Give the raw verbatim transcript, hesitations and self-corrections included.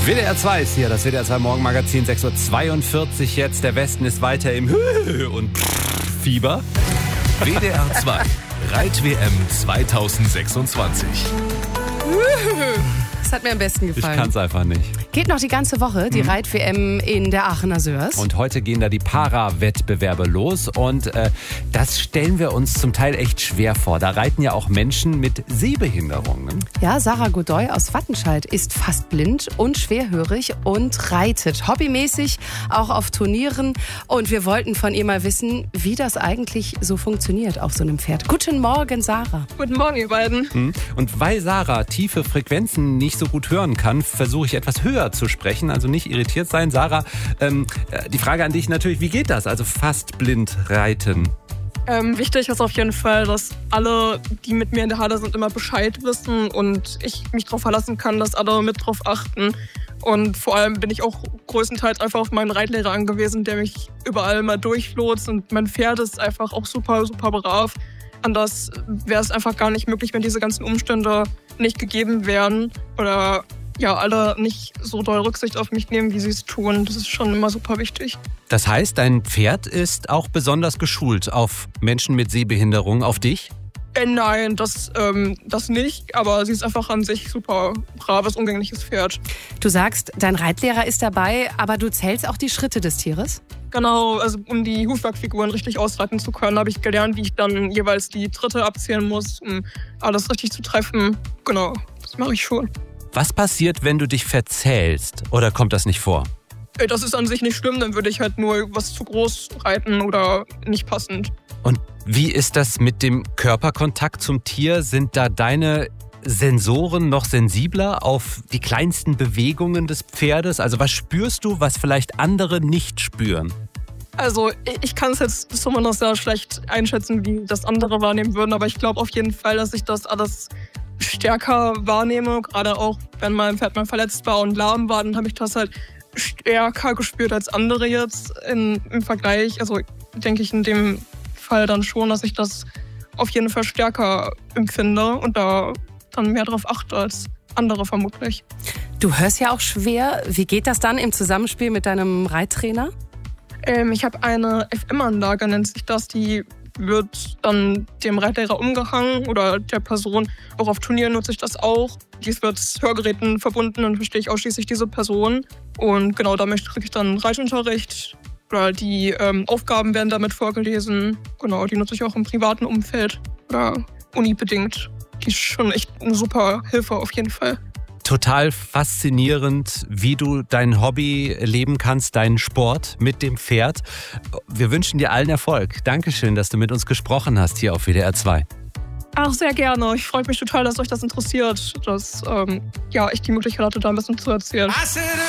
W D R zwei ist hier, das W D R zwei Morgenmagazin, sechs Uhr zweiundvierzig jetzt. Der Westen ist weiter im Hü- und Fieber. W D R zwei, Reit-W M zweitausendsechsundzwanzig. Das hat mir am besten gefallen. Ich kann es einfach nicht. Geht noch die ganze Woche, die mhm. Reit-W M in der Aachener Sörs. Und heute gehen da die Para-Wettbewerbe los. Und äh, das stellen wir uns zum Teil echt schwer vor. Da reiten ja auch Menschen mit Sehbehinderungen. Ne? Ja, Sarah Godoy aus Wattenscheid ist fast blind und schwerhörig und reitet hobbymäßig auch auf Turnieren. Und wir wollten von ihr mal wissen, wie das eigentlich so funktioniert auf so einem Pferd. Guten Morgen, Sarah. Guten Morgen, ihr beiden. Mhm. Und weil Sarah tiefe Frequenzen nicht so gut hören kann, versuche ich etwas höher zu sprechen, also nicht irritiert sein. Sarah, ähm, die Frage an dich natürlich, wie geht das? Also fast blind reiten. Ähm, wichtig ist auf jeden Fall, dass alle, die mit mir in der Halle sind, immer Bescheid wissen und ich mich darauf verlassen kann, dass alle mit drauf achten. Und vor allem bin ich auch größtenteils einfach auf meinen Reitlehrer angewiesen, der mich überall mal durchlotst, und mein Pferd ist einfach auch super, super brav. Anders wäre es einfach gar nicht möglich, wenn diese ganzen Umstände nicht gegeben wären oder ja, alle nicht so doll Rücksicht auf mich nehmen, wie sie es tun. Das ist schon immer super wichtig. Das heißt, dein Pferd ist auch besonders geschult auf Menschen mit Sehbehinderung, auf dich? Äh, nein, das, ähm, das nicht. Aber sie ist einfach an sich super braves, umgängliches Pferd. Du sagst, dein Reitlehrer ist dabei, aber du zählst auch die Schritte des Tieres? Genau, also um die Hufwerkfiguren richtig ausreiten zu können, habe ich gelernt, wie ich dann jeweils die Tritte abzählen muss, um alles richtig zu treffen. Genau, das mache ich schon. Was passiert, wenn du dich verzählst? Oder kommt das nicht vor? Das ist an sich nicht schlimm, dann würde ich halt nur was zu groß reiten oder nicht passend. Und wie ist das mit dem Körperkontakt zum Tier? Sind da deine Sensoren noch sensibler auf die kleinsten Bewegungen des Pferdes? Also was spürst du, was vielleicht andere nicht spüren? Also ich kann es jetzt zumindest sehr schlecht einschätzen, wie das andere wahrnehmen würden, aber ich glaube auf jeden Fall, dass ich das alles stärker wahrnehme. Gerade auch, wenn mein Pferd mal verletzt war und lahm war, dann habe ich das halt stärker gespürt als andere jetzt in, im Vergleich. Also denke ich in dem Fall dann schon, dass ich das auf jeden Fall stärker empfinde und da dann mehr drauf achte als andere vermutlich. Du hörst ja auch schwer. Wie geht das dann im Zusammenspiel mit deinem Reittrainer? Ähm, ich habe eine F M-Anlage, nennt sich das, die wird dann dem Reitlehrer umgehangen oder der Person. Auch auf Turnieren nutze ich das auch. Dies wird Hörgeräten verbunden und verstehe ich ausschließlich diese Person. Und genau damit kriege ich dann Reitunterricht. Oder die ähm, Aufgaben werden damit vorgelesen. Genau, die nutze ich auch im privaten Umfeld oder unibedingt. Die ist schon echt eine super Hilfe auf jeden Fall. Total faszinierend, wie du dein Hobby leben kannst, deinen Sport mit dem Pferd. Wir wünschen dir allen Erfolg. Dankeschön, dass du mit uns gesprochen hast hier auf W D R zwei. Ach, sehr gerne. Ich freue mich total, dass euch das interessiert, dass ähm, ja, ich die Möglichkeit hatte, da ein bisschen zu erzählen.